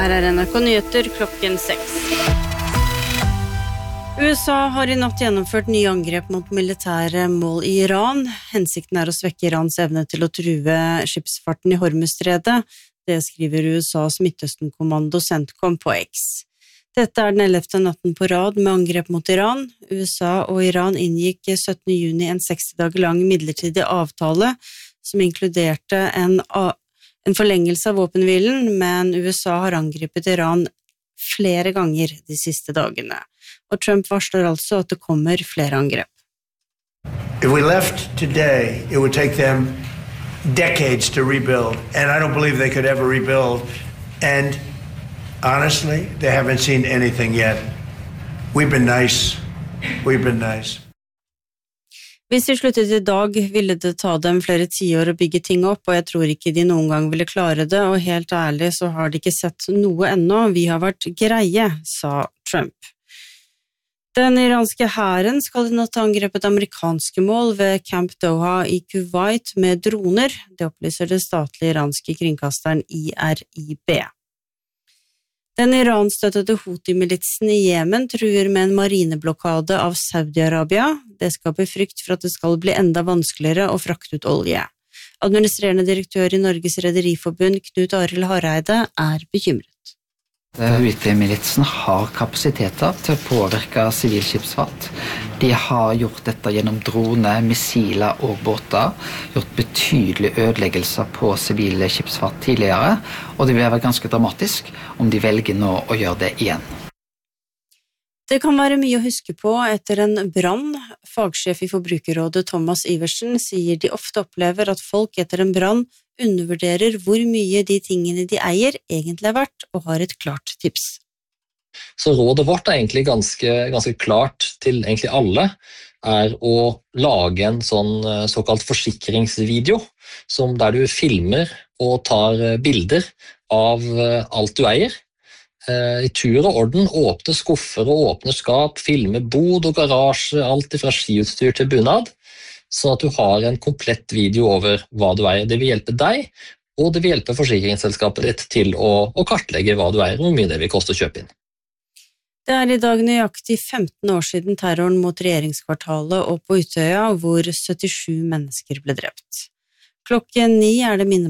Her NRK Nyheter klokken 6. USA har I natt gjennomført nye angrep mot militære mål I Iran. Hensikten å svekke Irans evne til å true skipsfarten I Hormuzstredet. Det skriver USAs Midtøsten-kommando CENTCOM på X. Dette den 11. natten på rad med angrep mot Iran. USA og Iran inngikk 17. juni en 60 dager lang midlertidig avtale som inkluderte en forlengelse av våpenhvilen, men USA har angrepet Iran flere ganger de siste dagene. Og Trump varsler altså at det kommer flere angrep. If we left today, it would take them decades to rebuild, and I don't believe they could ever rebuild. And honestly, they haven't seen anything yet. We've been nice. Hvis de sluttet I dag, ville det ta dem flere tiår å bygge ting opp, og jeg tror ikke de noen gang ville klare det, og helt ærlig så har de ikke sett noe ennå. Vi har vært greie, sa Trump. Den iranske hæren skal I natt ha angrepet amerikanske mål ved Camp Doha I Kuwait med droner. Det opplyser det statlige iranske kringkasteren IRIB. Den iranstøttede Houthi-militsen I Jemen truer med en marineblokade av Saudi-Arabia. Det skaper frykt for at det skal bli enda vanskeligere å frakte ut olje. Administrerende direktør I Norges Rederiforbund, Knut Arild Hareide, bekymret. Houthi-militsen har kapasiteter til å påvirke sivil skipsfart. De har gjort dette gjennom droner, missiler og båter, gjort betydelige ødeleggelser på sivil skipsfart tidligere, og det vil være ganske dramatisk om de velger nå å gjøre det igjen. Det kan være mye å huske på etter en brann. Fagsjef I Forbrukerrådet Thomas Iversen sier de ofte opplever at folk etter en brann undervurderer hvor mye de tingene de eier egentlig verdt, og har et klart tips. Så rådet vårt egentlig ganske klart til egentlig alle, å lage en såkalt forsikringsvideo, der du filmer og tar bilder av alt du eier. I tur og orden, åpne skuffer og åpne skap, filme bod og garasje, alt fra skiutstyr til bunad, sånn at du har en komplett video over hva du eier. Det vil hjelpe deg, og det vil hjelpe forsikringsselskapet ditt til å kartlegge hva du eier, og hvor mye det vil koste å kjøpe inn. Det I dag nøyaktig 15 år siden terroren mot regjeringskvartalet og på Utøya, hvor 77 mennesker ble drept. Klokken 9 det minne